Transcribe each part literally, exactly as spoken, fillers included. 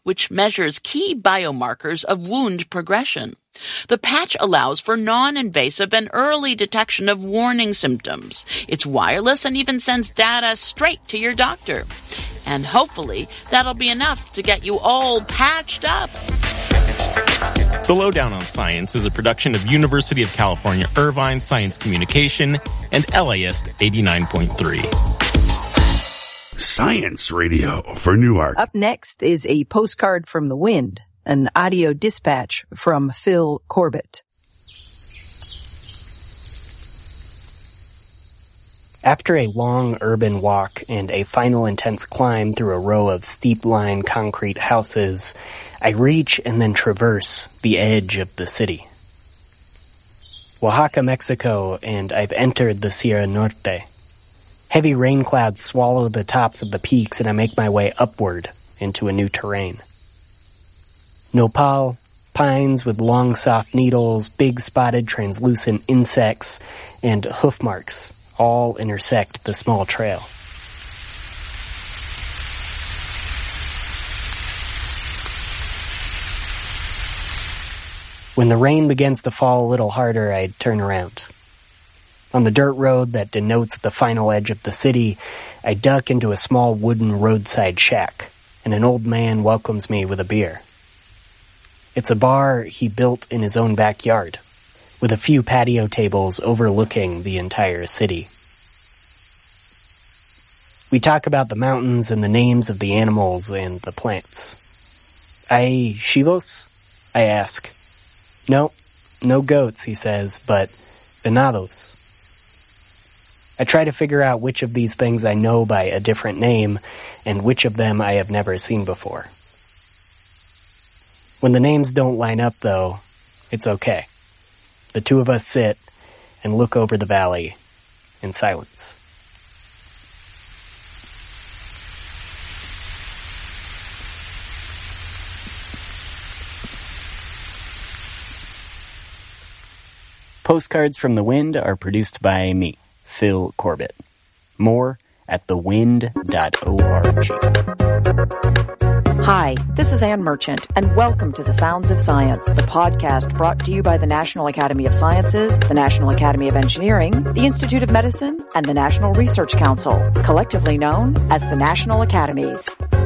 which measures key biomarkers of wound progression. The patch allows for non-invasive and early detection of warning symptoms. It's wireless and even sends data straight to your doctor. And hopefully, that'll be enough to get you all patched up. The Lowdown on Science is a production of University of California Irvine Science Communication and L A S eighty-nine point three. Science Radio for Newark. Up next is a postcard from the wind, an audio dispatch from Phil Corbett. After a long urban walk and a final intense climb through a row of steep-line concrete houses, I reach and then traverse the edge of the city. Oaxaca, Mexico, and I've entered the Sierra Norte. Heavy rain clouds swallow the tops of the peaks, and I make my way upward into a new terrain. Nopal, pines with long soft needles, big spotted translucent insects, and hoof marks all intersect the small trail. When the rain begins to fall a little harder, I turn around. On the dirt road that denotes the final edge of the city, I duck into a small wooden roadside shack, and an old man welcomes me with a beer. It's a bar he built in his own backyard, with a few patio tables overlooking the entire city. We talk about the mountains and the names of the animals and the plants. ¿Hay chivos? I ask. No, no goats, he says, but venados. I try to figure out which of these things I know by a different name and which of them I have never seen before. When the names don't line up, though, it's okay. The two of us sit and look over the valley in silence. Postcards from the Wind are produced by me, Phil Corbett. More at the wind dot org. Hi, this is Ann Merchant, and welcome to The Sounds of Science, the podcast brought to you by the National Academy of Sciences, the National Academy of Engineering, the Institute of Medicine, and the National Research Council, collectively known as the National Academies.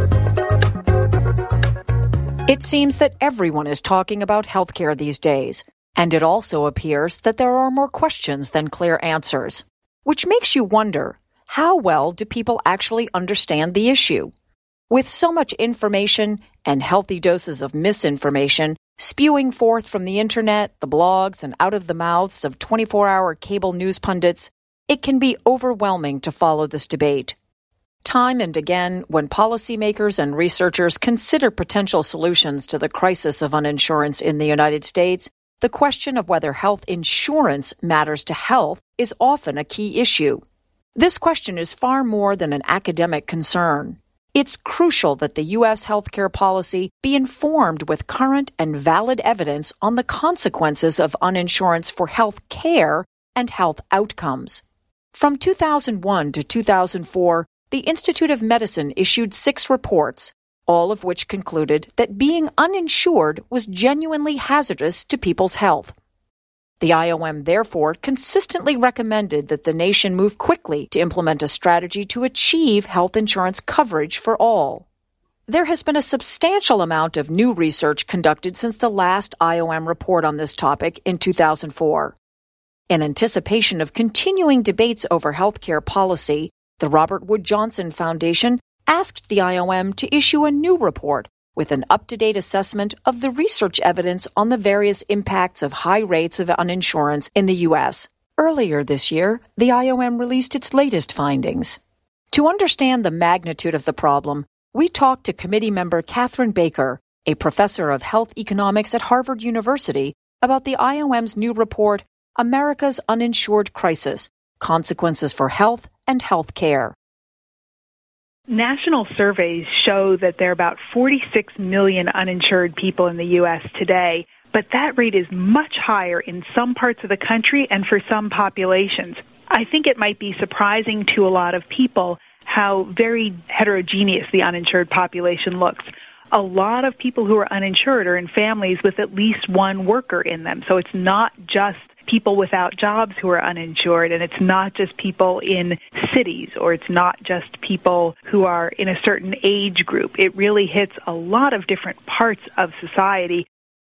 It seems that everyone is talking about healthcare these days, and it also appears that there are more questions than clear answers, which makes you wonder, how well do people actually understand the issue? With so much information and healthy doses of misinformation spewing forth from the internet, the blogs, and out of the mouths of twenty-four hour cable news pundits, it can be overwhelming to follow this debate. Time and again, when policymakers and researchers consider potential solutions to the crisis of uninsurance in the United States, the question of whether health insurance matters to health is often a key issue. This question is far more than an academic concern. It's crucial that the U S healthcare policy be informed with current and valid evidence on the consequences of uninsurance for health care and health outcomes. From two thousand one to two thousand four, the Institute of Medicine issued six reports, all of which concluded that being uninsured was genuinely hazardous to people's health. The I O M therefore consistently recommended that the nation move quickly to implement a strategy to achieve health insurance coverage for all. There has been a substantial amount of new research conducted since the last I O M report on this topic in two thousand four. In anticipation of continuing debates over healthcare policy, the Robert Wood Johnson Foundation asked the I O M to issue a new report with an up-to-date assessment of the research evidence on the various impacts of high rates of uninsurance in the U S. Earlier this year, the I O M released its latest findings. To understand the magnitude of the problem, we talked to committee member Catherine Baker, a professor of health economics at Harvard University, about the I O M's new report, America's Uninsured Crisis, Consequences for Health and Health Care. National surveys show that there are about forty-six million uninsured people in the U S today, but that rate is much higher in some parts of the country and for some populations. I think it might be surprising to a lot of people how very heterogeneous the uninsured population looks. a lot of people who are uninsured are in families with at least one worker in them. So it's not just people without jobs who are uninsured, and it's not just people in cities, or it's not just people who are in a certain age group. It really hits a lot of different parts of society.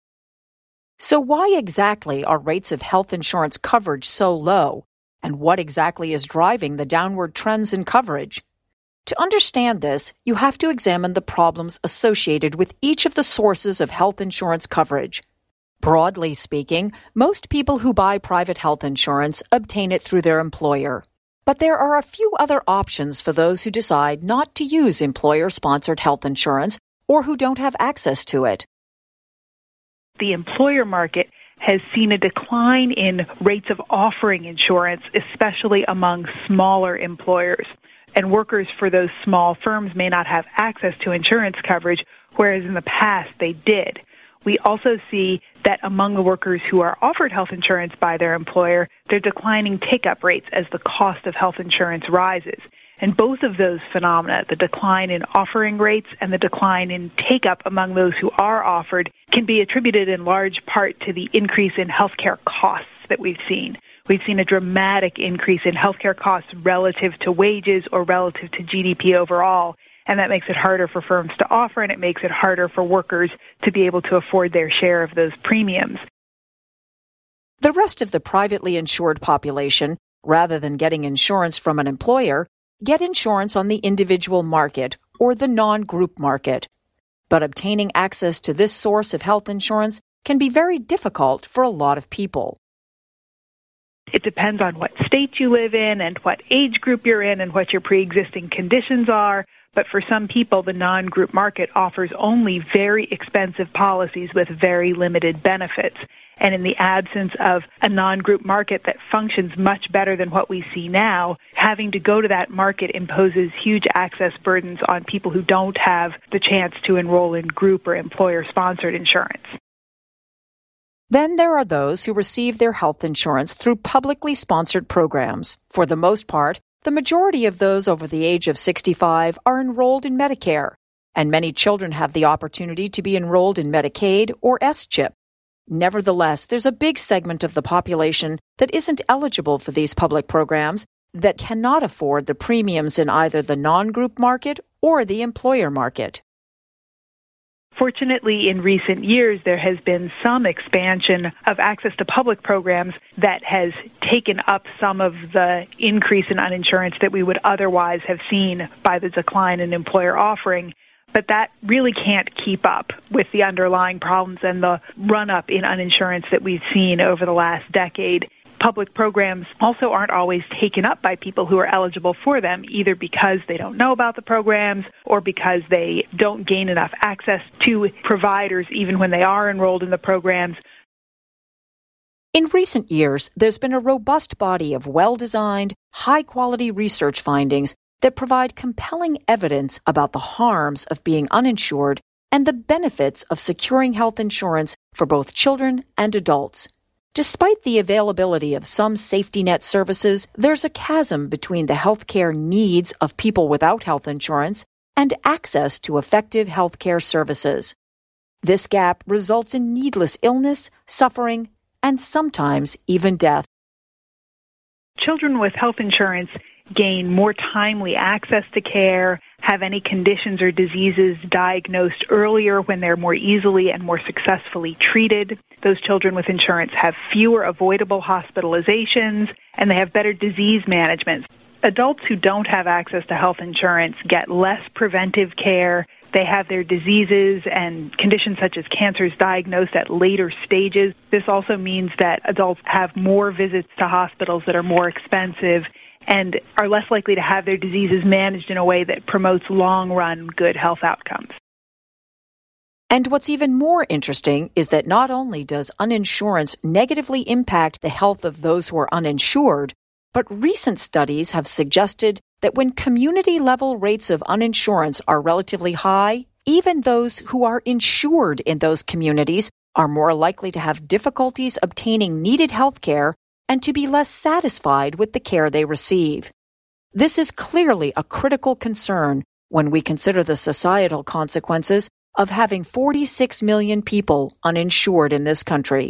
So why exactly are rates of health insurance coverage so low? And what exactly is driving the downward trends in coverage? To understand this, you have to examine the problems associated with each of the sources of health insurance coverage. Broadly speaking, most people who buy private health insurance obtain it through their employer. But there are a few other options for those who decide not to use employer-sponsored health insurance or who don't have access to it. The employer market has seen a decline in rates of offering insurance, especially among smaller employers. And workers for those small firms may not have access to insurance coverage, whereas in the past they did. We also see that among the workers who are offered health insurance by their employer, they're declining take-up rates as the cost of health insurance rises. And both of those phenomena, the decline in offering rates and the decline in take-up among those who are offered, can be attributed in large part to the increase in healthcare costs that we've seen. We've seen a dramatic increase in healthcare costs relative to wages or relative to G D P overall, and that makes it harder for firms to offer, and it makes it harder for workers to be able to afford their share of those premiums. The rest of the privately insured population, rather than getting insurance from an employer, get insurance on the individual market or the non-group market. But obtaining access to this source of health insurance can be very difficult for a lot of people. It depends on what state you live in and what age group you're in and what your pre-existing conditions are. But for some people, the non-group market offers only very expensive policies with very limited benefits. And in the absence of a non-group market that functions much better than what we see now, having to go to that market imposes huge access burdens on people who don't have the chance to enroll in group or employer-sponsored insurance. Then there are those who receive their health insurance through publicly sponsored programs. For the most part, the majority of those over the age of sixty-five are enrolled in Medicare, and many children have the opportunity to be enrolled in Medicaid or S chip. Nevertheless, there's a big segment of the population that isn't eligible for these public programs, that cannot afford the premiums in either the non-group market or the employer market. Fortunately, in recent years, there has been some expansion of access to public programs that has taken up some of the increase in uninsurance that we would otherwise have seen by the decline in employer offering. But that really can't keep up with the underlying problems and the run-up in uninsurance that we've seen over the last decade. Public programs also aren't always taken up by people who are eligible for them, either because they don't know about the programs or because they don't gain enough access to providers even when they are enrolled in the programs. In recent years, there's been a robust body of well-designed, high-quality research findings that provide compelling evidence about the harms of being uninsured and the benefits of securing health insurance for both children and adults. Despite the availability of some safety net services, there's a chasm between the healthcare needs of people without health insurance and access to effective healthcare services. This gap results in needless illness, suffering, and sometimes even death. Children with health insurance gain more timely access to care, have any conditions or diseases diagnosed earlier when they're more easily and more successfully treated. Those children with insurance have fewer avoidable hospitalizations, and they have better disease management. Adults who don't have access to health insurance get less preventive care. They have their diseases and conditions such as cancers diagnosed at later stages. This also means that adults have more visits to hospitals that are more expensive and are less likely to have their diseases managed in a way that promotes long-run good health outcomes. And what's even more interesting is that not only does uninsurance negatively impact the health of those who are uninsured, but recent studies have suggested that when community-level rates of uninsurance are relatively high, even those who are insured in those communities are more likely to have difficulties obtaining needed health care and to be less satisfied with the care they receive. This is clearly a critical concern when we consider the societal consequences of having forty-six million people uninsured in this country.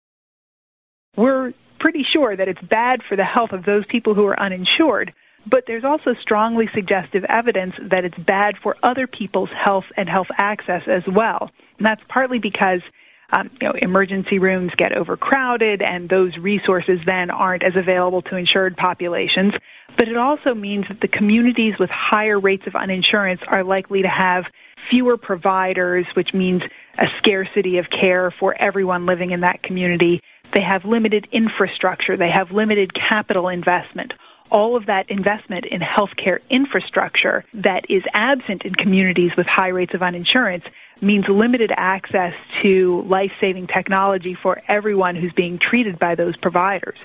We're pretty sure that it's bad for the health of those people who are uninsured, but there's also strongly suggestive evidence that it's bad for other people's health and health access as well. And that's partly because um, you know, emergency rooms get overcrowded and those resources then aren't as available to insured populations. But it also means that the communities with higher rates of uninsurance are likely to have fewer providers, which means a scarcity of care for everyone living in that community. They have limited infrastructure. They have limited capital investment. All of that investment in healthcare infrastructure that is absent in communities with high rates of uninsurance means limited access to life-saving technology for everyone who's being treated by those providers.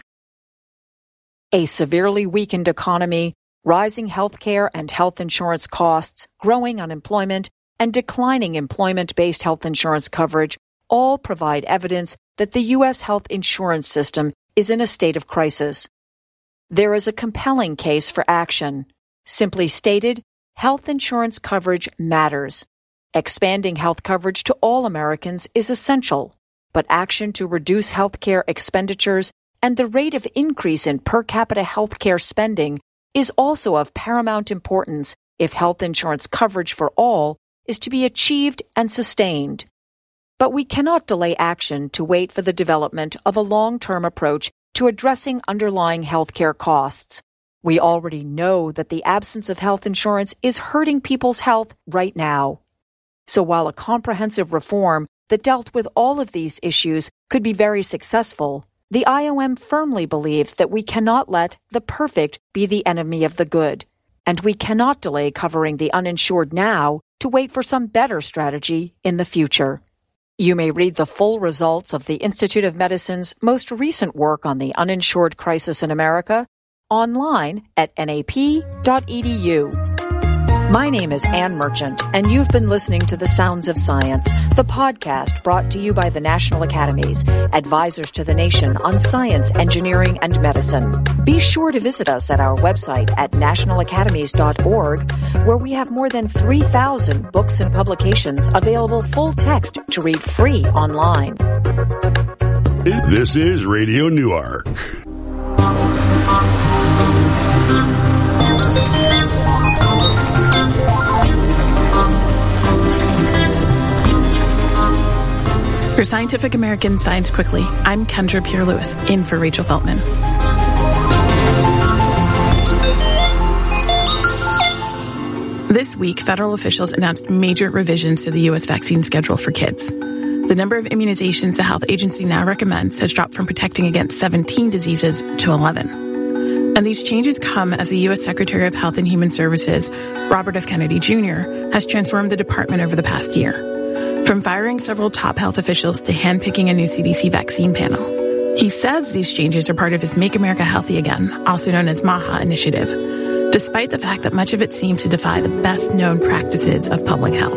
A severely weakened economy, rising healthcare and health insurance costs, growing unemployment, and declining employment-based health insurance coverage all provide evidence that the U S health insurance system is in a state of crisis. There is a compelling case for action. Simply stated, health insurance coverage matters. Expanding health coverage to all Americans is essential, but action to reduce healthcare expenditures and the rate of increase in per capita healthcare spending is also of paramount importance if health insurance coverage for all is to be achieved and sustained. But we cannot delay action to wait for the development of a long-term approach to addressing underlying healthcare costs. We already know that the absence of health insurance is hurting people's health right now. So while a comprehensive reform that dealt with all of these issues could be very successful, the I O M firmly believes that we cannot let the perfect be the enemy of the good, and we cannot delay covering the uninsured now to wait for some better strategy in the future. You may read the full results of the Institute of Medicine's most recent work on the uninsured crisis in America online at N A P dot E D U. My name is Ann Merchant, and you've been listening to The Sounds of Science, the podcast brought to you by the National Academies, advisors to the nation on science, engineering, and medicine. Be sure to visit us at our website at national academies dot org, where we have more than three thousand books and publications available full text to read free online. This is Radio Newark. For Scientific American Science Quickly, I'm Kendra Pierre-Lewis, in for Rachel Feltman. This week, federal officials announced major revisions to the U S vaccine schedule for kids. The number of immunizations the health agency now recommends has dropped from protecting against seventeen diseases to eleven. And these changes come as the U S Secretary of Health and Human Services, Robert F. Kennedy Junior, has transformed the department over the past year. From firing several top health officials to handpicking a new C D C vaccine panel. He says these changes are part of his Make America Healthy Again, also known as MAHA initiative, despite the fact that much of it seems to defy the best-known practices of public health.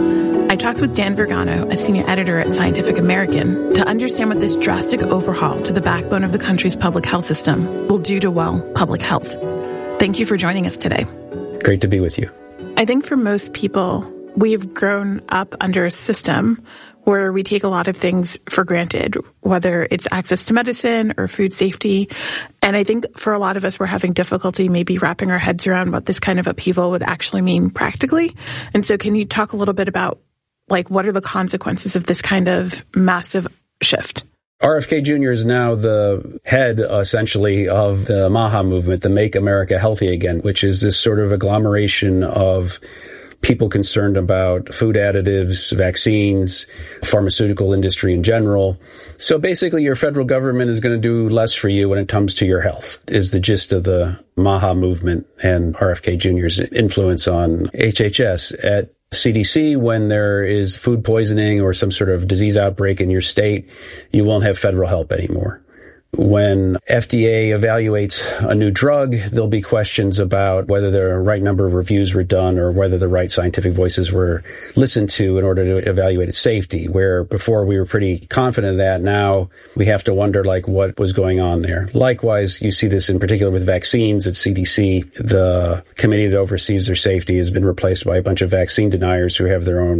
I talked with Dan Vergano, a senior editor at Scientific American, to understand what this drastic overhaul to the backbone of the country's public health system will do to, well, public health. Thank you for joining us today. Great to be with you. I think for most people, we've grown up under a system where we take a lot of things for granted, whether it's access to medicine or food safety. And I think for a lot of us, we're having difficulty maybe wrapping our heads around what this kind of upheaval would actually mean practically. And so can you talk a little bit about, like, what are the consequences of this kind of massive shift? R F K Junior is now the head, essentially, of the MAHA movement, the Make America Healthy Again, which is this sort of agglomeration of people concerned about food additives, vaccines, pharmaceutical industry in general. So basically, your federal government is going to do less for you when it comes to your health, is the gist of the MAHA movement and R F K Junior's influence on H H S. At C D C, when there is food poisoning or some sort of disease outbreak in your state, you won't have federal help anymore. When F D A evaluates a new drug, there'll be questions about whether the right number of reviews were done or whether the right scientific voices were listened to in order to evaluate its safety, where before we were pretty confident of that. Now we have to wonder, like, what was going on there. Likewise, you see this in particular with vaccines at C D C. The committee that oversees their safety has been replaced by a bunch of vaccine deniers who have their own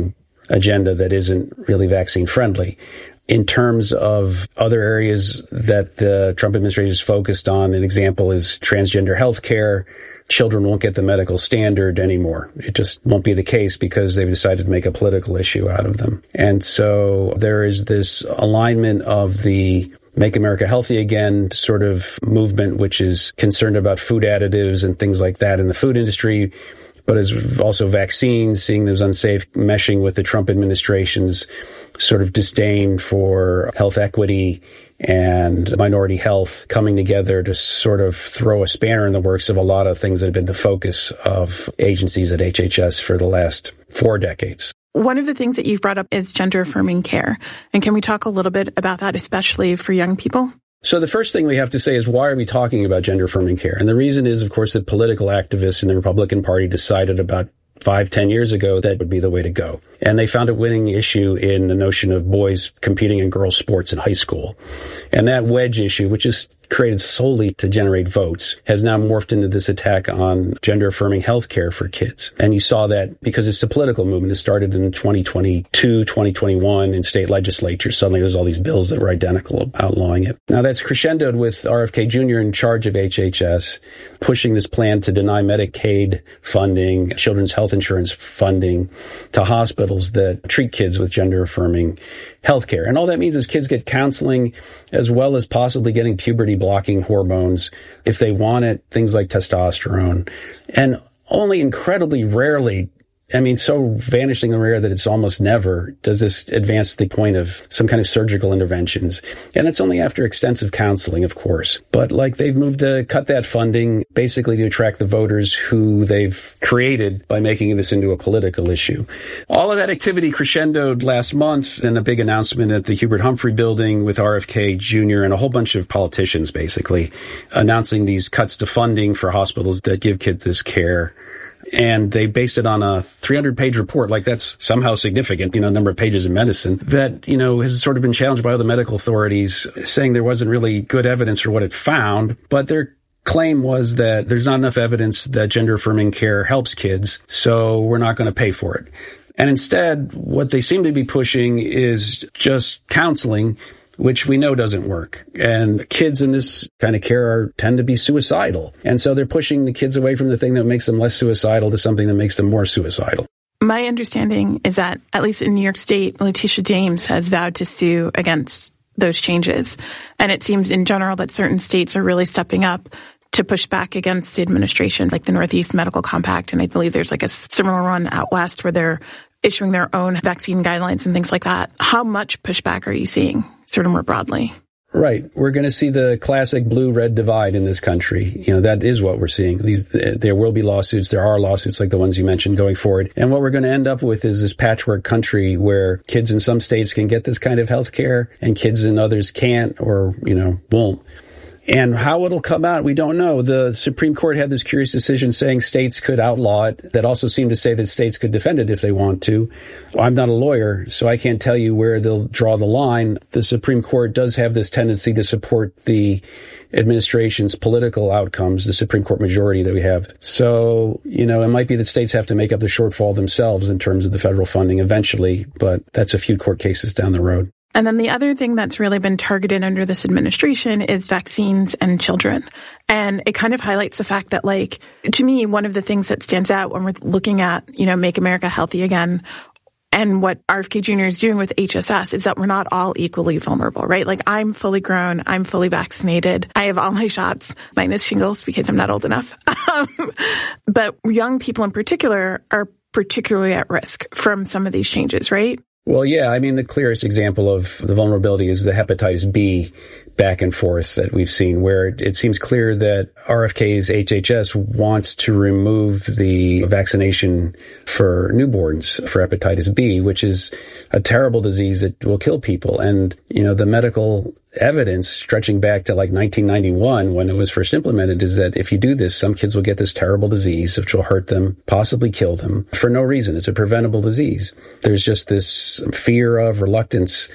agenda that isn't really vaccine friendly. In terms of other areas that the Trump administration is focused on, an example is transgender health care. Children won't get the medical standard anymore. It just won't be the case because they've decided to make a political issue out of them. And so there is this alignment of the Make America Healthy Again sort of movement, which is concerned about food additives and things like that in the food industry, but is also vaccines, seeing those unsafe, meshing with the Trump administration's sort of disdain for health equity and minority health coming together to sort of throw a spanner in the works of a lot of things that have been the focus of agencies at H H S for the last four decades. One of the things that you've brought up is gender-affirming care. And can we talk a little bit about that, especially for young people? So the first thing we have to say is, why are we talking about gender-affirming care? And the reason is, of course, that political activists in the Republican Party decided about five, ten years ago that would be the way to go. And they found a winning issue in the notion of boys competing in girls' sports in high school. And that wedge issue, which is created solely to generate votes, has now morphed into this attack on gender-affirming health care for kids. And you saw that because it's a political movement. It started in twenty twenty-two, twenty twenty-one in state legislatures. Suddenly there's all these bills that were identical outlawing it. Now that's crescendoed with R F K Junior in charge of H H S, pushing this plan to deny Medicaid funding, children's health insurance funding to hospitals that treat kids with gender-affirming healthcare. And all that means is kids get counseling as well as possibly getting puberty blocking hormones if they want it, things like testosterone. And only incredibly rarely, I mean, so vanishingly rare that it's almost never, does this advance to the point of some kind of surgical interventions. And it's only after extensive counseling, of course. But like they've moved to cut that funding basically to attract the voters who they've created by making this into a political issue. All of that activity crescendoed last month in a big announcement at the Hubert Humphrey building with R F K Junior and a whole bunch of politicians basically announcing these cuts to funding for hospitals that give kids this care. And they based it on a three hundred page report, like that's somehow significant, you know, number of pages in medicine, that, you know, has sort of been challenged by other medical authorities, saying there wasn't really good evidence for what it found. But their claim was that there's not enough evidence that gender-affirming care helps kids, so we're not going to pay for it. And instead, what they seem to be pushing is just counseling, which we know doesn't work. And kids in this kind of care are, tend to be suicidal. And so they're pushing the kids away from the thing that makes them less suicidal to something that makes them more suicidal. My understanding is that, at least in New York State, Letitia James has vowed to sue against those changes. And it seems in general that certain states are really stepping up to push back against the administration, like the Northeast Medical Compact. And I believe there's like a similar one out west where they're issuing their own vaccine guidelines and things like that. How much pushback are you seeing, sort of more broadly? Right. We're going to see the classic blue-red divide in this country. You know, that is what we're seeing. These, there will be lawsuits. There are lawsuits like the ones you mentioned going forward. And what we're going to end up with is this patchwork country where kids in some states can get this kind of health care and kids in others can't or, you know, won't. And how it'll come out, we don't know. The Supreme Court had this curious decision saying states could outlaw it, that also seemed to say that states could defend it if they want to. I'm not a lawyer, so I can't tell you where they'll draw the line. The Supreme Court does have this tendency to support the administration's political outcomes, the Supreme Court majority that we have. So, you know, it might be that states have to make up the shortfall themselves in terms of the federal funding eventually, but that's a few court cases down the road. And then the other thing that's really been targeted under this administration is vaccines and children. And it kind of highlights the fact that, like, to me, one of the things that stands out when we're looking at, you know, Make America Healthy Again and what R F K Junior is doing with H S S is that we're not all equally vulnerable, right? Like, I'm fully grown. I'm fully vaccinated. I have all my shots, minus shingles because I'm not old enough. Um, but young people in particular are particularly at risk from some of these changes, right? Well, yeah, I mean, the clearest example of the vulnerability is the hepatitis B back and forth that we've seen, where it seems clear that R F K's H H S wants to remove the vaccination for newborns for hepatitis B, which is a terrible disease that will kill people. And, you know, the medical evidence stretching back to like nineteen ninety-one when it was first implemented is that if you do this, some kids will get this terrible disease which will hurt them, possibly kill them for no reason. It's a preventable disease. There's just this fear of reluctance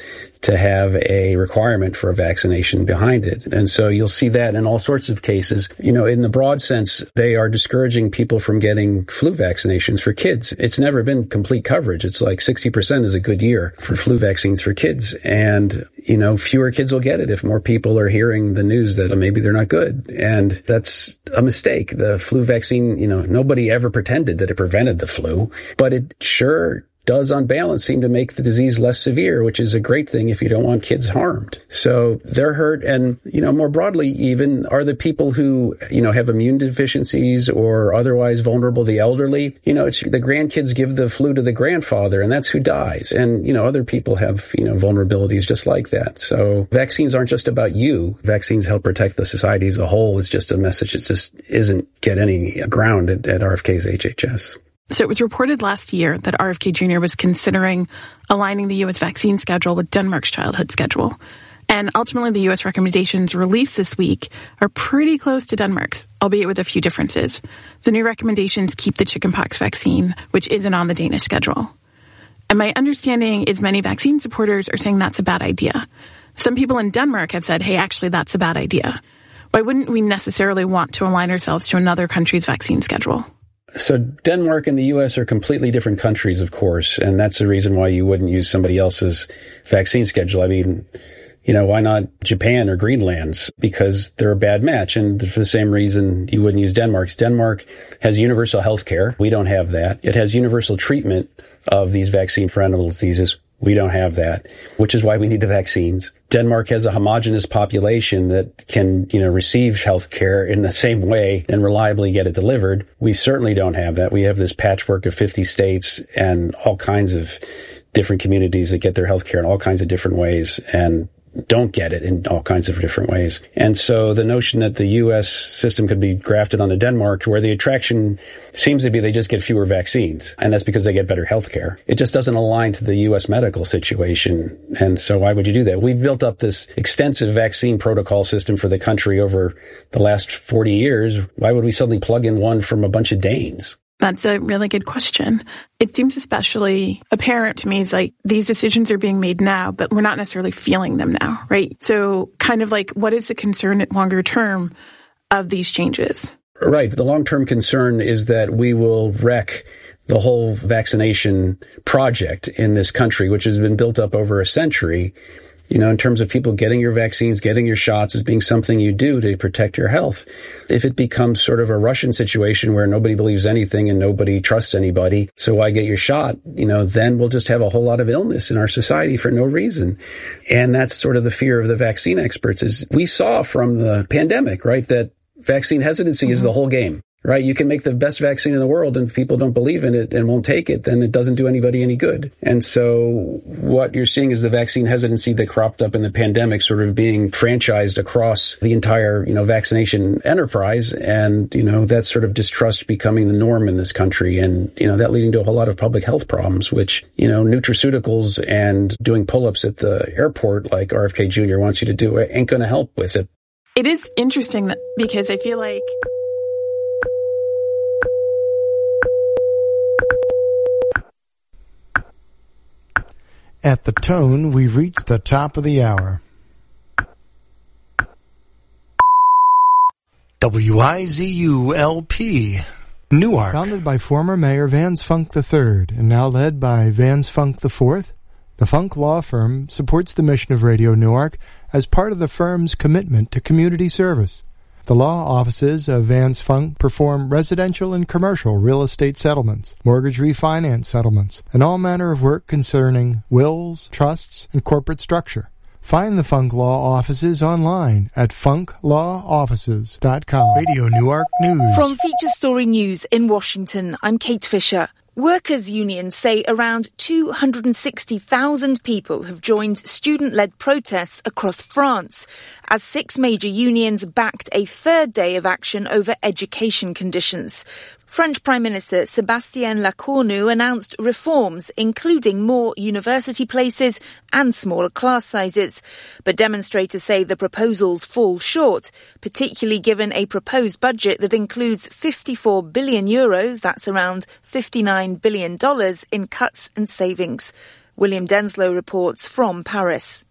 to have a requirement for a vaccination behind it. And so you'll see that in all sorts of cases. You know, in the broad sense, they are discouraging people from getting flu vaccinations for kids. It's never been complete coverage. It's like sixty percent is a good year for flu vaccines for kids. And, you know, fewer kids will get it if more people are hearing the news that maybe they're not good. And that's a mistake. The flu vaccine, you know, nobody ever pretended that it prevented the flu, but it sure does on balance seem to make the disease less severe, which is a great thing if you don't want kids harmed. So they're hurt. And, you know, more broadly, even are the people who, you know, have immune deficiencies or otherwise vulnerable, the elderly, you know, it's the grandkids give the flu to the grandfather and that's who dies. And, you know, other people have, you know, vulnerabilities just like that. So vaccines aren't just about you. Vaccines help protect the society as a whole. It's just a message that just isn't get any ground at, at R F K's H H S. So it was reported last year that R F K Junior was considering aligning the U S vaccine schedule with Denmark's childhood schedule. And ultimately, the U S recommendations released this week are pretty close to Denmark's, albeit with a few differences. The new recommendations keep the chickenpox vaccine, which isn't on the Danish schedule. And my understanding is many vaccine supporters are saying that's a bad idea. Some people in Denmark have said, hey, actually, that's a bad idea. Why wouldn't we necessarily want to align ourselves to another country's vaccine schedule? So Denmark and the U S are completely different countries, of course, and that's the reason why you wouldn't use somebody else's vaccine schedule. I mean, you know, why not Japan or Greenland's? Because they're a bad match. And for the same reason, you wouldn't use Denmark's. Denmark has universal health care. We don't have that. It has universal treatment of these vaccine preventable diseases. We don't have that, which is why we need the vaccines. Denmark has a homogenous population that can, you know, receive health care in the same way and reliably get it delivered. We certainly don't have that. We have this patchwork of fifty states and all kinds of different communities that get their health care in all kinds of different ways and don't get it in all kinds of different ways. And so the notion that the U S system could be grafted onto Denmark, where the attraction seems to be they just get fewer vaccines, and that's because they get better health care. It just doesn't align to the U S medical situation. And so why would you do that? We've built up this extensive vaccine protocol system for the country over the last forty years. Why would we suddenly plug in one from a bunch of Danes? That's a really good question. It seems especially apparent to me is like these decisions are being made now, but we're not necessarily feeling them now, right? So kind of like what is the concern at longer term of these changes? Right. The long-term concern is that we will wreck the whole vaccination project in this country, which has been built up over a century, you know, in terms of people getting your vaccines, getting your shots as being something you do to protect your health. If it becomes sort of a Russian situation where nobody believes anything and nobody trusts anybody, so why get your shot? You know, then we'll just have a whole lot of illness in our society for no reason. And that's sort of the fear of the vaccine experts is we saw from the pandemic, right, that vaccine hesitancy mm-hmm. is the whole game. Right? You can make the best vaccine in the world and if people don't believe in it and won't take it, then it doesn't do anybody any good. And so what you're seeing is the vaccine hesitancy that cropped up in the pandemic sort of being franchised across the entire, you know, vaccination enterprise. And, you know, that sort of distrust becoming the norm in this country. And, you know, that leading to a whole lot of public health problems, which, you know, nutraceuticals and doing pull-ups at the airport like R F K Junior wants you to do ain't going to help with it. It is interesting that, because I feel like at the tone, we've reached the top of the hour. W I Z U L P, Newark. Founded by former Mayor Vance Funk the third and now led by Vance Funk the fourth, the Funk Law Firm supports the mission of Radio Newark as part of the firm's commitment to community service. The law offices of Vance Funk perform residential and commercial real estate settlements, mortgage refinance settlements, and all manner of work concerning wills, trusts, and corporate structure. Find the Funk Law offices online at funk law offices dot com. Radio Newark News. From Feature Story News in Washington, I'm Kate Fisher. Workers' unions say around two hundred sixty thousand people have joined student-led protests across France as six major unions backed a third day of action over education conditions. French Prime Minister Sébastien Lecornu announced reforms, including more university places and smaller class sizes. But demonstrators say the proposals fall short, particularly given a proposed budget that includes fifty-four billion euros, that's around fifty-nine billion dollars, in cuts and savings. William Denslow reports from Paris.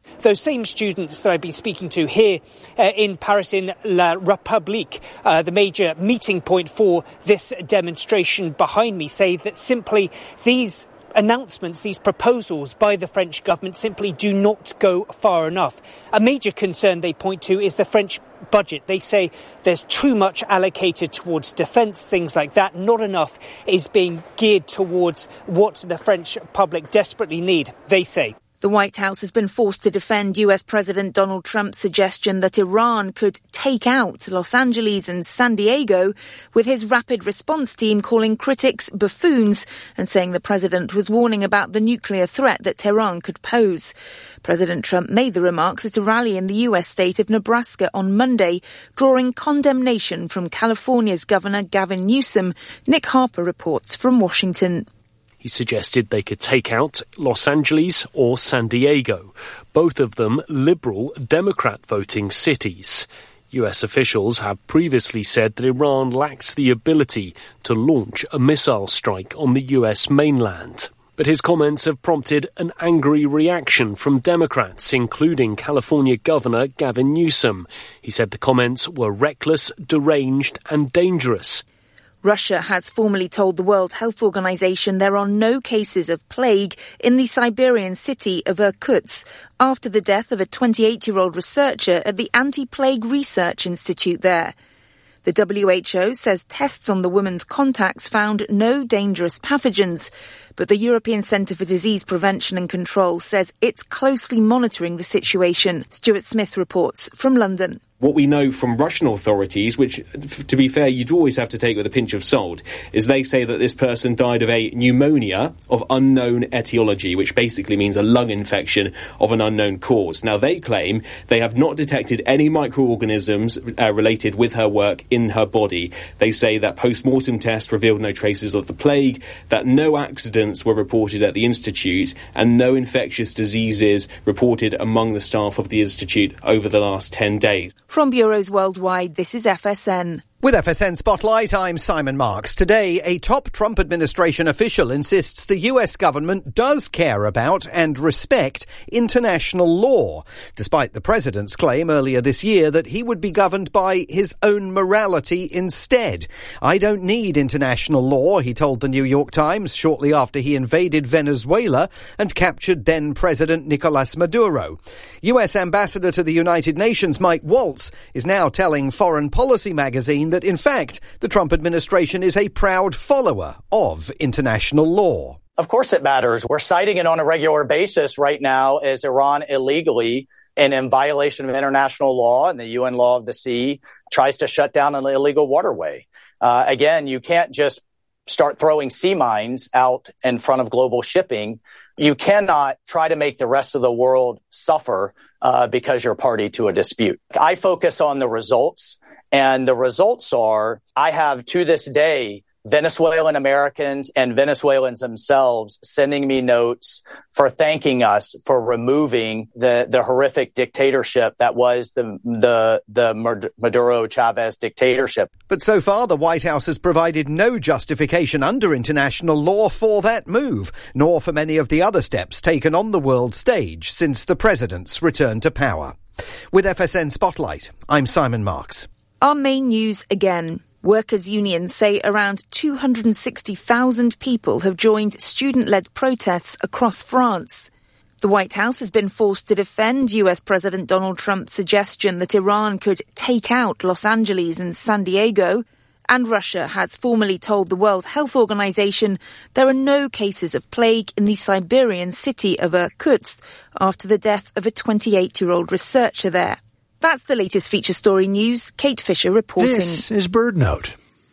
Those same students that I've been speaking to here uh, in Paris in La République, uh, the major meeting point for this demonstration behind me, say that simply these announcements, these proposals by the French government simply do not go far enough. A major concern they point to is the French budget. They say there's too much allocated towards defence, things like that. Not enough is being geared towards what the French public desperately need, they say. The White House has been forced to defend U S President Donald Trump's suggestion that Iran could take out Los Angeles and San Diego, with his rapid response team calling critics buffoons and saying the president was warning about the nuclear threat that Tehran could pose. President Trump made the remarks at a rally in the U S state of Nebraska on Monday, drawing condemnation from California's Governor Gavin Newsom. Nick Harper reports from Washington. He suggested they could take out Los Angeles or San Diego, both of them liberal Democrat voting cities. U S officials have previously said that Iran lacks the ability to launch a missile strike on the U S mainland. But his comments have prompted an angry reaction from Democrats, including California Governor Gavin Newsom. He said the comments were reckless, deranged and dangerous. Russia has formally told the World Health Organization there are no cases of plague in the Siberian city of Irkutsk after the death of a twenty-eight-year-old researcher at the Anti-Plague Research Institute there. The W H O says tests on the woman's contacts found no dangerous pathogens, but the European Centre for Disease Prevention and Control says it's closely monitoring the situation. Stuart Smith reports from London. What we know from Russian authorities, which, to be fair, you'd always have to take with a pinch of salt, is they say that this person died of a pneumonia of unknown etiology, which basically means a lung infection of an unknown cause. Now, they claim they have not detected any microorganisms uh, related with her work in her body. They say that post-mortem tests revealed no traces of the plague, that no accidents were reported at the institute, and no infectious diseases reported among the staff of the institute over the last ten days. From bureaus worldwide, this is F S N. With F S N Spotlight, I'm Simon Marks. Today, a top Trump administration official insists the U S government does care about and respect international law, despite the president's claim earlier this year that he would be governed by his own morality instead. I don't need international law, he told the New York Times shortly after he invaded Venezuela and captured then-President Nicolas Maduro. U S Ambassador to the United Nations Mike Waltz is now telling Foreign Policy magazine that, in fact, the Trump administration is a proud follower of international law. Of course it matters. We're citing it on a regular basis right now as Iran illegally and in violation of international law and the U N law of the sea tries to shut down an illegal waterway. Uh, again, you can't just start throwing sea mines out in front of global shipping. You cannot try to make the rest of the world suffer uh, because you're party to a dispute. I focus on the results. And the results are, I have to this day, Venezuelan Americans and Venezuelans themselves sending me notes for thanking us for removing the, the horrific dictatorship that was the, the, the Maduro Chavez dictatorship. But so far, the White House has provided no justification under international law for that move, nor for many of the other steps taken on the world stage since the president's return to power. With F S N Spotlight, I'm Simon Marks. Our main news again. Workers' unions say around two hundred sixty thousand people have joined student-led protests across France. The White House has been forced to defend U S President Donald Trump's suggestion that Iran could take out Los Angeles and San Diego, and Russia has formally told the World Health Organization there are no cases of plague in the Siberian city of Irkutsk after the death of a twenty-eight-year-old researcher there. That's the latest feature story news. Kate Fisher reporting. This is BirdNote.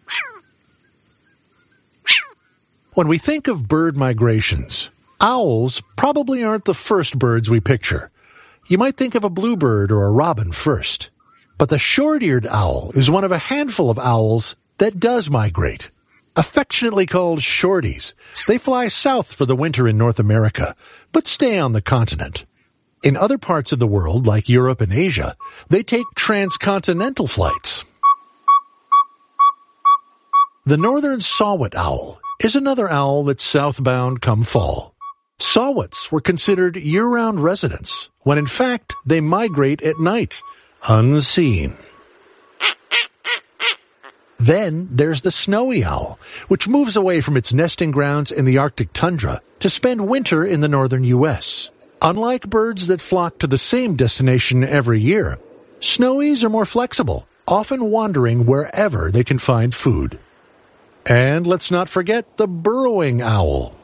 When we think of bird migrations, owls probably aren't the first birds we picture. You might think of a bluebird or a robin first. But the short-eared owl is one of a handful of owls that does migrate. Affectionately called shorties, they fly south for the winter in North America, but stay on the continent. In other parts of the world, like Europe and Asia, they take transcontinental flights. The northern saw-whet owl is another owl that's southbound come fall. Saw-whats were considered year-round residents, when in fact they migrate at night, unseen. Then there's the snowy owl, which moves away from its nesting grounds in the Arctic tundra to spend winter in the northern U S. Unlike birds that flock to the same destination every year, snowies are more flexible, often wandering wherever they can find food. And let's not forget the burrowing owl.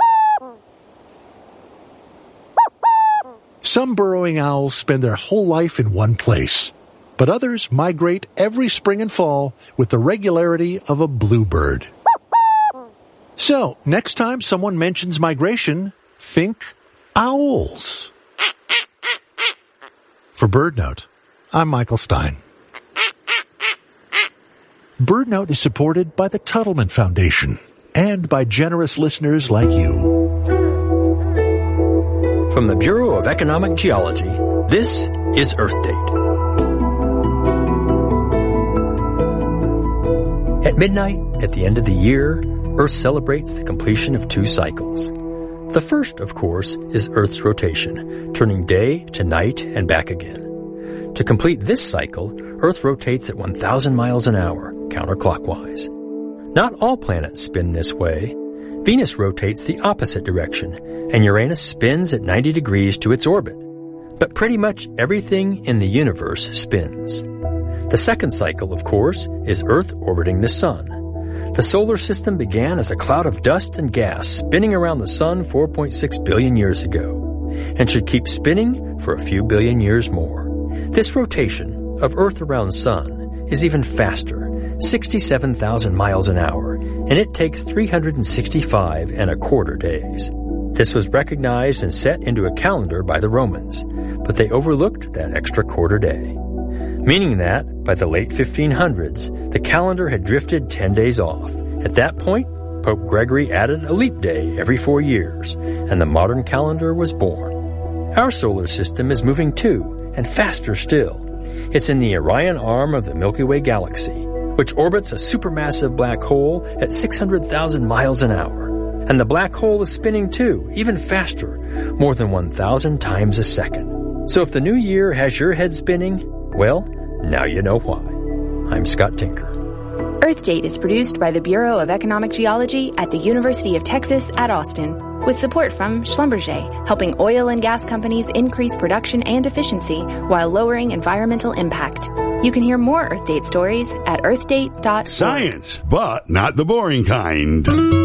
Some burrowing owls spend their whole life in one place, but others migrate every spring and fall with the regularity of a bluebird. So, next time someone mentions migration, think owls. For BirdNote, I'm Michael Stein. BirdNote is supported by the Tuttleman Foundation and by generous listeners like you. From the Bureau of Economic Geology, this is Earth Date. At midnight, at the end of the year, Earth celebrates the completion of two cycles. The first, of course, is Earth's rotation, turning day to night and back again. To complete this cycle, Earth rotates at one thousand miles an hour, counterclockwise. Not all planets spin this way. Venus rotates the opposite direction, and Uranus spins at ninety degrees to its orbit. But pretty much everything in the universe spins. The second cycle, of course, is Earth orbiting the Sun. The solar system began as a cloud of dust and gas spinning around the Sun four point six billion years ago, and should keep spinning for a few billion years more. This rotation of Earth around Sun is even faster, sixty-seven thousand miles an hour, and it takes three hundred sixty-five and a quarter days. This was recognized and set into a calendar by the Romans, but they overlooked that extra quarter day, meaning that, by the late fifteen hundreds, the calendar had drifted ten days off. At that point, Pope Gregory added a leap day every four years, and the modern calendar was born. Our solar system is moving too, and faster still. It's in the Orion arm of the Milky Way galaxy, which orbits a supermassive black hole at six hundred thousand miles an hour. And the black hole is spinning too, even faster, more than one thousand times a second. So if the new year has your head spinning, well, now you know why. I'm Scott Tinker. Earth Date is produced by the Bureau of Economic Geology at the University of Texas at Austin, with support from Schlumberger, helping oil and gas companies increase production and efficiency while lowering environmental impact. You can hear more Earth Date stories at earth date dot org. Science, but not the boring kind.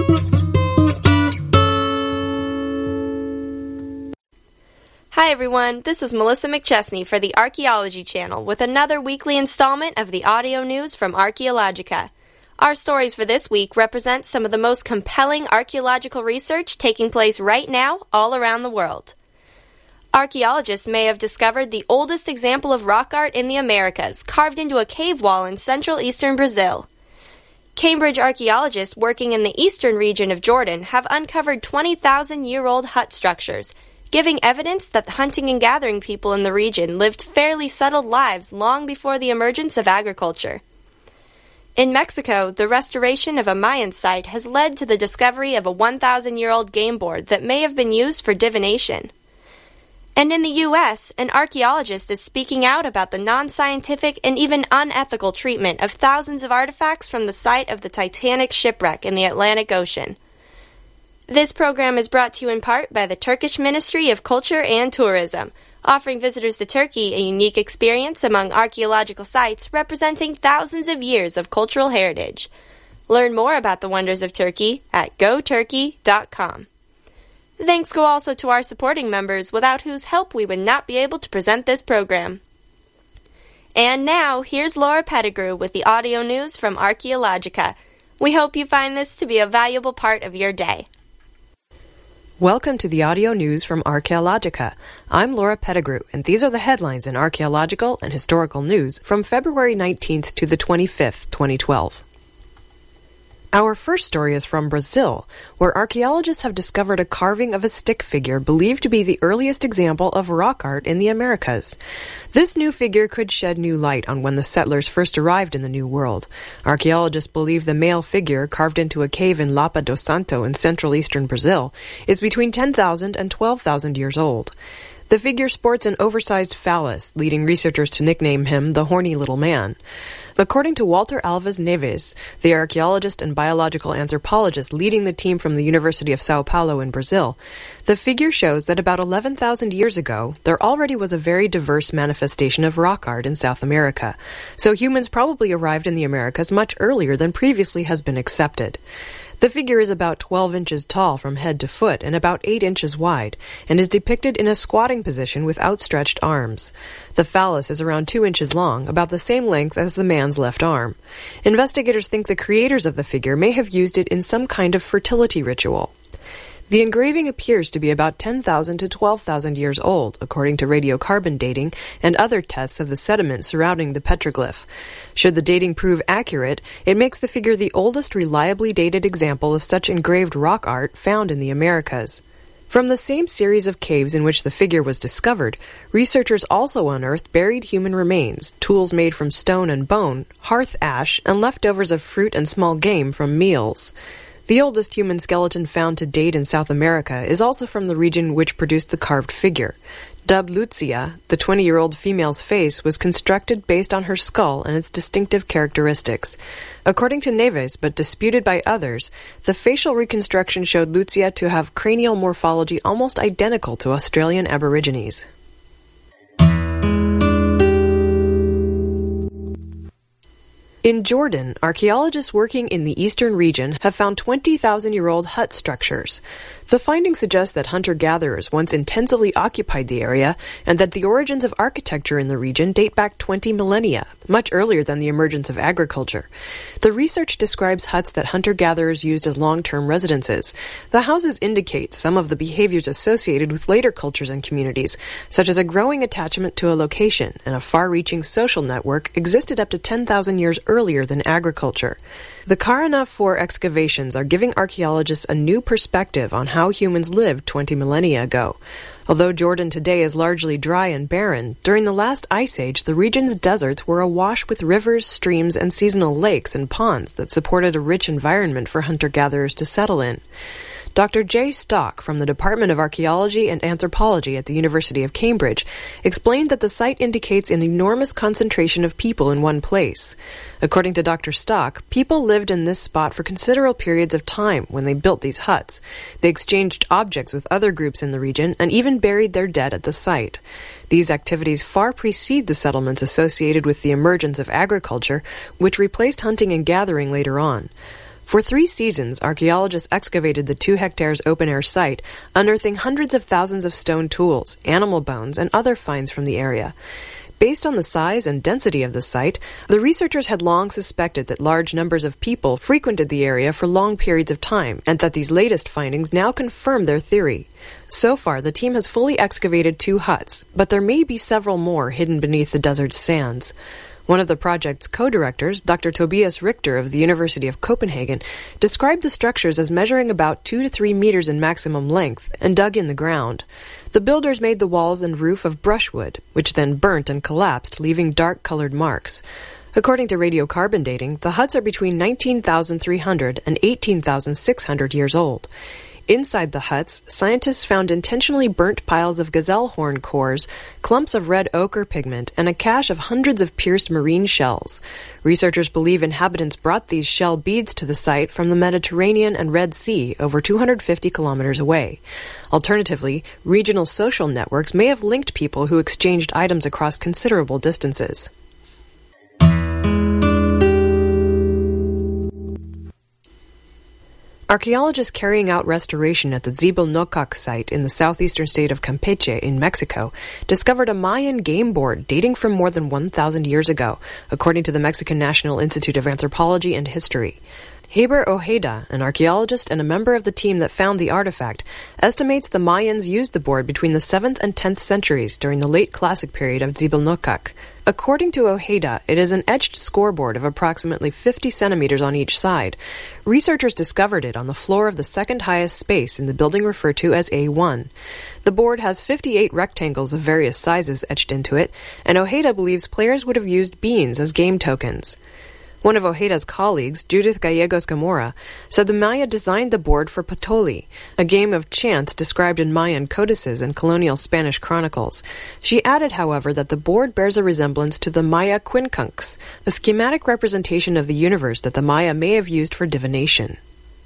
Hi everyone, this is Melissa McChesney for the Archaeology Channel with another weekly installment of the audio news from Archaeologica. Our stories for this week represent some of the most compelling archaeological research taking place right now all around the world. Archaeologists may have discovered the oldest example of rock art in the Americas, carved into a cave wall in central eastern Brazil. Cambridge archaeologists working in the eastern region of Jordan have uncovered twenty thousand year old hut structures, giving evidence that the hunting and gathering people in the region lived fairly settled lives long before the emergence of agriculture. In Mexico, the restoration of a Mayan site has led to the discovery of a one thousand year old game board that may have been used for divination. And in the U S, an archaeologist is speaking out about the non-scientific and even unethical treatment of thousands of artifacts from the site of the Titanic shipwreck in the Atlantic Ocean. This program is brought to you in part by the Turkish Ministry of Culture and Tourism, offering visitors to Turkey a unique experience among archaeological sites representing thousands of years of cultural heritage. Learn more about the wonders of Turkey at go turkey dot com. Thanks go also to our supporting members, without whose help we would not be able to present this program. And now, here's Laura Pettigrew with the audio news from Archaeologica. We hope you find this to be a valuable part of your day. Welcome to the audio news from Archaeologica. I'm Laura Pettigrew, and these are the headlines in archaeological and historical news from February nineteenth to the twenty-fifth, twenty twelve. Our first story is from Brazil, where archaeologists have discovered a carving of a stick figure believed to be the earliest example of rock art in the Americas. This new figure could shed new light on when the settlers first arrived in the New World. Archaeologists believe the male figure, carved into a cave in Lapa do Santo in central eastern Brazil, is between ten thousand and twelve thousand years old. The figure sports an oversized phallus, leading researchers to nickname him the Horny Little Man. According to Walter Alves Neves, the archaeologist and biological anthropologist leading the team from the University of Sao Paulo in Brazil, the figure shows that about eleven thousand years ago, there already was a very diverse manifestation of rock art in South America, so humans probably arrived in the Americas much earlier than previously has been accepted. The figure is about twelve inches tall from head to foot and about eight inches wide, and is depicted in a squatting position with outstretched arms. The phallus is around two inches long, about the same length as the man's left arm. Investigators think the creators of the figure may have used it in some kind of fertility ritual. The engraving appears to be about ten thousand to twelve thousand years old, according to radiocarbon dating and other tests of the sediment surrounding the petroglyph. Should the dating prove accurate, it makes the figure the oldest reliably dated example of such engraved rock art found in the Americas. From the same series of caves in which the figure was discovered, researchers also unearthed buried human remains, tools made from stone and bone, hearth ash, and leftovers of fruit and small game from meals. The oldest human skeleton found to date in South America is also from the region which produced the carved figure. Dubbed Lucia, the twenty-year-old female's face was constructed based on her skull and its distinctive characteristics. According to Neves, but disputed by others, the facial reconstruction showed Lucia to have cranial morphology almost identical to Australian Aborigines. In Jordan, archaeologists working in the eastern region have found twenty thousand year old hut structures. The findings suggest that hunter-gatherers once intensively occupied the area and that the origins of architecture in the region date back twenty millennia, much earlier than the emergence of agriculture. The research describes huts that hunter-gatherers used as long-term residences. The houses indicate some of the behaviors associated with later cultures and communities, such as a growing attachment to a location and a far-reaching social network existed up to ten thousand years earlier than agriculture. The Karana four excavations are giving archaeologists a new perspective on how humans lived twenty millennia ago. Although Jordan today is largely dry and barren, during the last ice age the region's deserts were awash with rivers, streams, and seasonal lakes and ponds that supported a rich environment for hunter-gatherers to settle in. Doctor Jay Stock from the Department of Archaeology and Anthropology at the University of Cambridge explained that the site indicates an enormous concentration of people in one place. According to Doctor Stock, people lived in this spot for considerable periods of time when they built these huts. They exchanged objects with other groups in the region and even buried their dead at the site. These activities far precede the settlements associated with the emergence of agriculture, which replaced hunting and gathering later on. For three seasons, archaeologists excavated the two hectares open-air site, unearthing hundreds of thousands of stone tools, animal bones, and other finds from the area. Based on the size and density of the site, the researchers had long suspected that large numbers of people frequented the area for long periods of time, and that these latest findings now confirm their theory. So far, the team has fully excavated two huts, but there may be several more hidden beneath the desert's sands. One of the project's co-directors, Doctor Tobias Richter of the University of Copenhagen, described the structures as measuring about two to three meters in maximum length and dug in the ground. The builders made the walls and roof of brushwood, which then burnt and collapsed, leaving dark-colored marks. According to radiocarbon dating, the huts are between nineteen thousand three hundred and eighteen thousand six hundred years old. Inside the huts, scientists found intentionally burnt piles of gazelle horn cores, clumps of red ochre pigment, and a cache of hundreds of pierced marine shells. Researchers believe inhabitants brought these shell beads to the site from the Mediterranean and Red Sea over two hundred fifty kilometers away. Alternatively, regional social networks may have linked people who exchanged items across considerable distances. Archaeologists carrying out restoration at the Tzipilnocac site in the southeastern state of Campeche in Mexico discovered a Mayan game board dating from more than one thousand years ago, according to the Mexican National Institute of Anthropology and History. Heber Ojeda, an archaeologist and a member of the team that found the artifact, estimates the Mayans used the board between the seventh and tenth centuries during the late classic period of Tzipelnokak. According to Ojeda, it is an etched scoreboard of approximately fifty centimeters on each side. Researchers discovered it on the floor of the second highest space in the building referred to as A one. The board has fifty-eight rectangles of various sizes etched into it, and Ojeda believes players would have used beans as game tokens. One of Ojeda's colleagues, Judith Gallegos Gamora, said the Maya designed the board for Patoli, a game of chance described in Mayan codices and colonial Spanish chronicles. She added, however, that the board bears a resemblance to the Maya quincunx, a schematic representation of the universe that the Maya may have used for divination.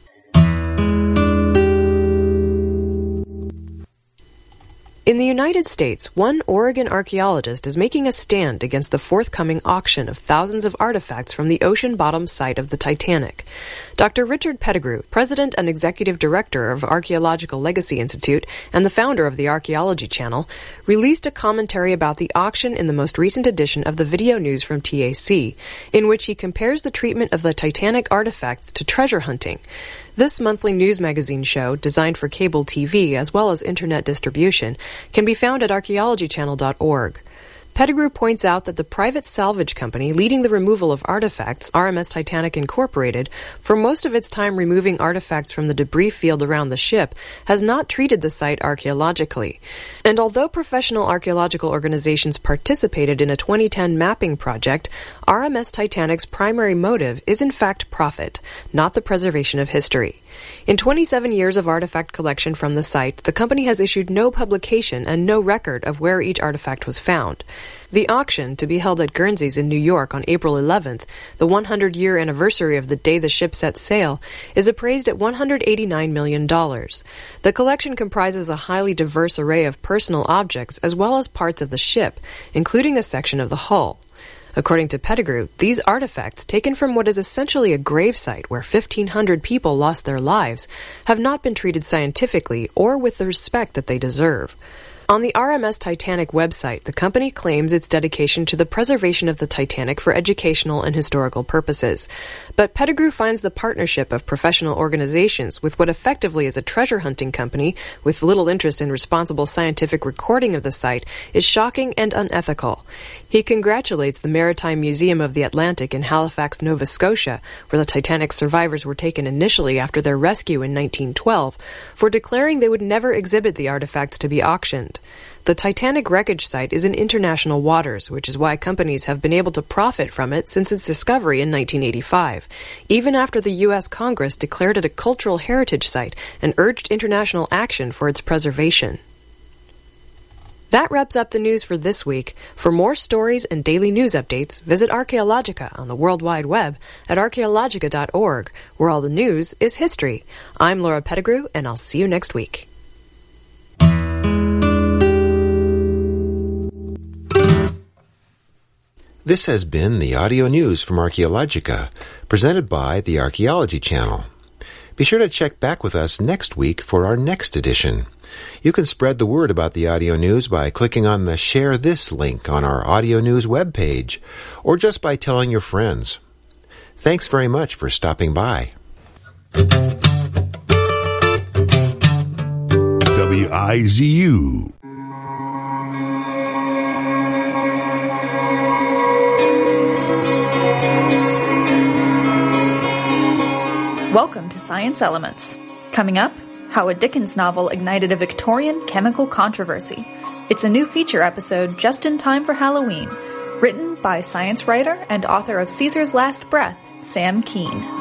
In the United States, one Oregon archaeologist is making a stand against the forthcoming auction of thousands of artifacts from the ocean bottom site of the Titanic. Doctor Richard Pettigrew, president and executive director of Archaeological Legacy Institute and the founder of the Archaeology Channel, released a commentary about the auction in the most recent edition of the Video News from T A C, in which he compares the treatment of the Titanic artifacts to treasure hunting. This monthly news magazine show, designed for cable T V as well as internet distribution, can be found at archaeology channel dot org. Pettigrew points out that the private salvage company leading the removal of artifacts, R M S Titanic Incorporated, for most of its time removing artifacts from the debris field around the ship, has not treated the site archaeologically. And although professional archaeological organizations participated in a twenty ten mapping project, R M S Titanic's primary motive is in fact profit, not the preservation of history. In twenty-seven years of artifact collection from the site, the company has issued no publication and no record of where each artifact was found. The auction, to be held at Guernsey's in New York on April eleventh, the one hundred year anniversary of the day the ship set sail, is appraised at one hundred eighty-nine million dollars. The collection comprises a highly diverse array of personal objects as well as parts of the ship, including a section of the hull. According to Pettigrew, these artifacts, taken from what is essentially a gravesite where fifteen hundred people lost their lives, have not been treated scientifically or with the respect that they deserve. On the R M S Titanic website, the company claims its dedication to the preservation of the Titanic for educational and historical purposes. But Pettigrew finds the partnership of professional organizations with what effectively is a treasure hunting company with little interest in responsible scientific recording of the site is shocking and unethical. He congratulates the Maritime Museum of the Atlantic in Halifax, Nova Scotia, where the Titanic's survivors were taken initially after their rescue in nineteen twelve, for declaring they would never exhibit the artifacts to be auctioned. The Titanic wreckage site is in international waters, which is why companies have been able to profit from it since its discovery in nineteen eighty-five, even after the U S Congress declared it a cultural heritage site and urged international action for its preservation. That wraps up the news for this week. For more stories and daily news updates, visit Archaeologica on the World Wide Web at archaeologica dot org, where all the news is history. I'm Laura Pettigrew, and I'll see you next week. This has been the audio news from Archaeologica, presented by the Archaeology Channel. Be sure to check back with us next week for our next edition. You can spread the word about the audio news by clicking on the Share This link on our audio news webpage, or just by telling your friends. Thanks very much for stopping by. W I Z U Welcome to Science Elements. Coming up, how a Dickens novel ignited a Victorian chemical controversy. It's a new feature episode just in time for Halloween, written by science writer and author of Caesar's Last Breath, Sam Kean.